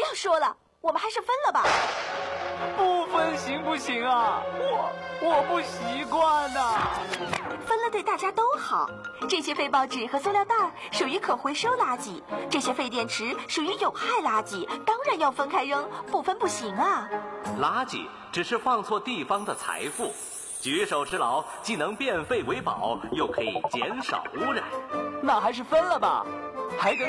要说了，我们还是分了吧。 不分行不行啊？我不习惯呐。 分了对大家都好。这些废报纸和塑料袋属于可回收垃圾，这些废电池属于有害垃圾，当然要分开扔，不分不行啊。 垃圾只是放错地方的财富，举手之劳既能变废为宝，又可以减少污染。 那还是分了吧，还得